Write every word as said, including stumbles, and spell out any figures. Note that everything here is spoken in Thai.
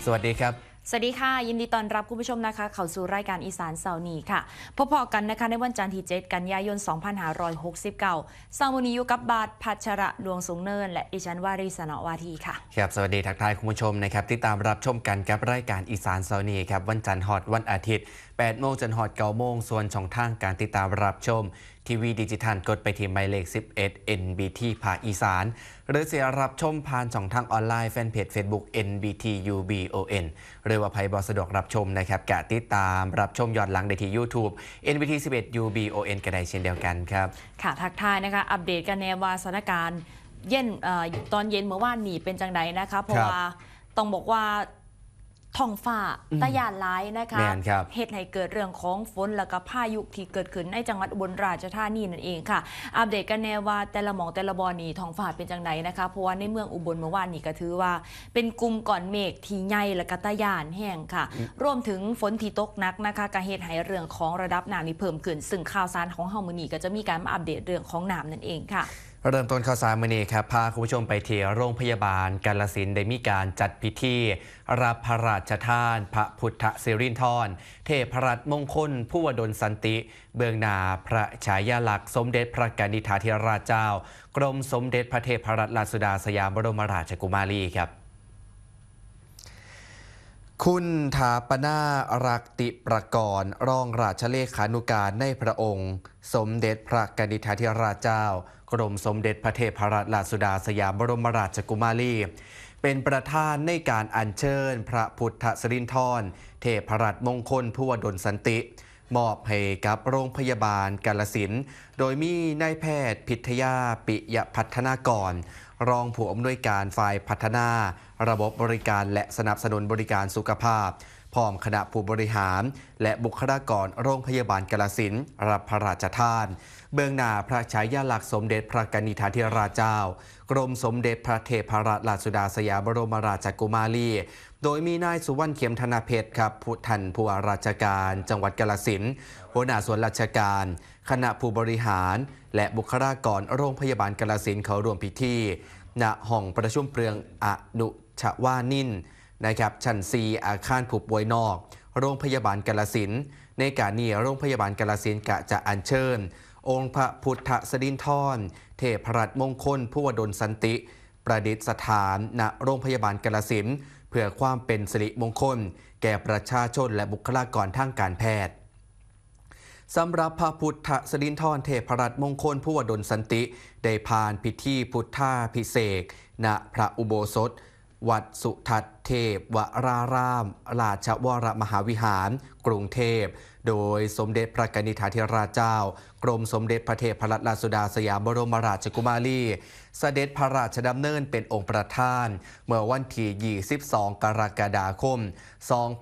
สวัสดีครับสวัสดีค่ะยินดีต้อนรับคุณผู้ชมนะคะเข้าสู่รายการอีสานเสาร์นี้ค่ะพบๆกันนะคะในวันจันทร์ที่เจ็ดกันยายนสองพันห้าร้อยหกสิบเก้าเสาร์วันนี้อยู่กับบาทพัชระดวงสูงเนินและดิฉันวารีสนวาทีค่ะครับสวัสดีทักทายคุณผู้ชมนะครับที่ตามรับชมกันกับรายการอีสานเสาร์นี้ครับวันจันทร์ฮอดวันอาทิตย์แปดโมงจนฮอดเก้าโมงส่วนช่องทางการติดตามรับชมทีวีดิจิทัลกดไปที่หมายเลขสิบเอ็ด เอ็น บี ที ภาคอีสานหรือเสียรับชมผ่านช่องทางออนไลน์แฟนเพจ Facebook เอ็น บี ที ยู บี โอ เอ็น หรือว่าไพ่บอสะดวกรับชมนะครับกะติดตามรับชมย้อนหลังได้ที่ YouTube เอ็น บี ที สิบเอ็ด ยู บี โอ เอ็น ก็ได้เช่นเดียวกันครับค่ะทักทายนะคะอัปเดตกันในวาสถานการณ์เย็นตอนเย็นเมื่อวานนี้เป็นจังไดนะคะเพราะว่าต้องบอกว่าท้องฟ้าตะยานร้ายนะคะเหตุให้เกิดเรื่องของฝนและก็พายุที่เกิดขึ้นในจังหวัดอุบลราชธานีนั่นเองค่ะอัปเดตกันแน่ว่าแต่ละหมองแต่ละบอนี่ท้องฟ้าเป็นจังไดนะคะเพราะว่าในเมืองอุบลเมื่อวานนี้ก็ถือว่าเป็นกลุ่มก้อนเมฆที่ใหญ่และก็ตะยานแห้งค่ะรวมถึงฝนที่ตกหนักนะคะก็เหตุให้เรื่องของระดับน้ำนี่เพิ่มขึ้นซึ่งข่าวสารของเฮามื้อนี้ก็จะมีการมาอัปเดตเรื่องของน้ำนั่นเองค่ะเริ่มต้นข่าวสารมื้อนี้ครับพาคุณผู้ชมไปที่โรงพยาบาลกาฬสินธุ์ได้มีการจัดพิธีรับพระราชทานพระพุทธสิรินธรเทพรัตน์มงคลผู้วดลสันติเบื้องหน้าพระฉายาลักษณ์สมเด็จพระกนิษฐาธิราชเจ้ากรมสมเด็จพระเทพรัตนราชสุดาสยามบรมราชกุมารีครับคุณถาปนารักติประกรณ์รองราชเลขานุการในพระองค์สมเด็จพระกนิษฐาธิราชเจ้ากรมสมเด็จพระเทพรัตนราชสุดาสยามบรมราชกุมารีเป็นประธานในการอัญเชิญพระพุทธสิรินธรเทพรัตน์มงคลผู้วดลสันติมอบให้กับโรงพยาบาลกาฬสินธุ์โดยมีนายแพทย์พิทยาปิยพัฒนากรรองผู้อำนวยการฝ่ายพัฒนาระบบบริการและสนับสนุนบริการสุขภาพพร้อมคณะผู้บริหารและบุคลากรโรงพยาบาลกาฬสินธุ์รับพระราชทานเบื้องหน้าพระฉายาลักษณ์สมเด็จพระกนิษฐาธิราชเจ้ากรมสมเด็จพระเทพรัตนราชสุดาสยามบรมราชกุมารีโดยมีนายสุวรรณเข็มธนาเพชรครับผู้ทันผู้ว่าราชการจังหวัดกาฬสินธุ์หัวหน้าส่วนราชการคณะผู้บริหารและบุคลากรโรงพยาบาลกาฬสินธุ์เขาร่วมพิธีณห้องประชุมเปลืองอนุชวานินนะครับชั้นซีอาคารผู้ป่วยนอกโรงพยาบาลกาฬสินธุ์ในการนี้โรงพยาบาลกาฬสินธุ์กะจะอัญเชิญองค์พระพุทธสิรินธรเทพรัตน์มงคลผู้วดลสันติประดิษฐานณโรงพยาบาลกาฬสินธุ์เพื่อความเป็นสิริมงคลแก่ประชาชนและบุคลากรทางการแพทย์สำหรับพระพุทธสิรินธรเทพรัตน์มงคลผู้วดลสันติได้ผ่านพิธีพุทธาภิเษกณพระอุโบสถวัดสุทัศน์เทพวรารามราชวรมหาวิหารกรุงเทพโดยสมเด็จพระกนิษฐาธิราชเจ้ากรมสมเด็จพระเทพรัตนราชสุดาสยามบรมราชกุมารีเสด็จพระราชดำเนินเป็นองค์ประธานเมื่อวันที่ยี่สิบสองกรกฎาคม